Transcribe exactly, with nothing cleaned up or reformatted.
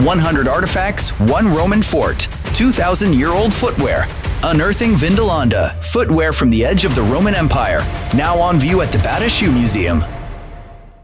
one hundred artifacts, one Roman fort, two thousand year old footwear. Unearthing Vindolanda, footwear from the edge of the Roman Empire, now on view at the Bata Shoe Museum.